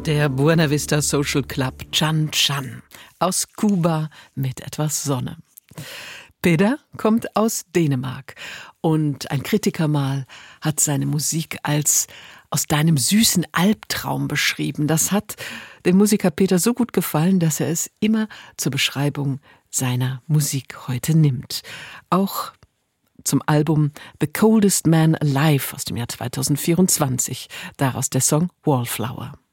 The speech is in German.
Der Buena Vista Social Club Chan Chan aus Kuba mit etwas Sonne. Peter kommt aus Dänemark und ein Kritiker mal hat seine Musik als aus deinem süßen Albtraum beschrieben. Das hat dem Musiker Peter so gut gefallen, dass er es immer zur Beschreibung seiner Musik heute nimmt. Auch zum Album The Coldest Man Alive aus dem Jahr 2024. Daraus der Song Wallflower.